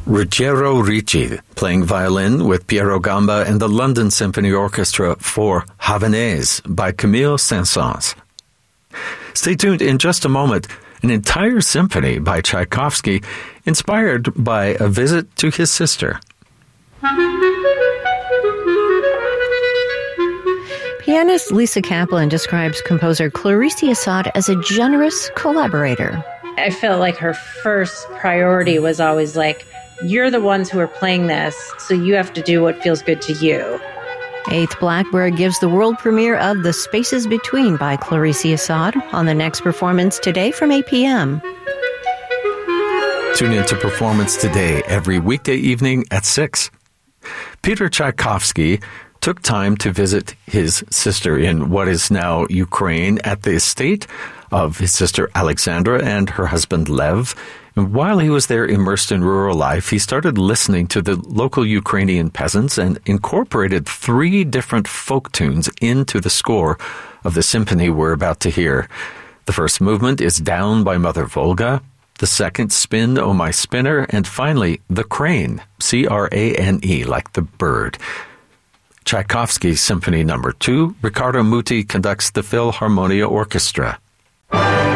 Ruggero Ricci, playing violin with Piero Gamba and the London Symphony Orchestra for Havanaise by Camille Saint-Saëns. Stay tuned in just a moment. An entire symphony by Tchaikovsky, inspired by a visit to his sister. Pianist Lisa Kaplan describes composer Clarice Assad as a generous collaborator. I felt like her first priority was always like, you're the ones who are playing this, so you have to do what feels good to you. Eighth Blackbird gives the world premiere of The Spaces Between by Clarice Assad on the next Performance Today from 8 p.m. Tune in to Performance Today every weekday evening at 6. Peter Tchaikovsky took time to visit his sister in what is now Ukraine at the estate of his sister Alexandra and her husband Lev. And while he was there immersed in rural life, he started listening to the local Ukrainian peasants and incorporated 3 different folk tunes into the score of the symphony we're about to hear. The first movement is Down by Mother Volga, the second Spin, O My Spinner, and finally The Crane, C-R-A-N-E, like the bird. Tchaikovsky's Symphony No. 2, Riccardo Muti conducts the Philharmonia Orchestra.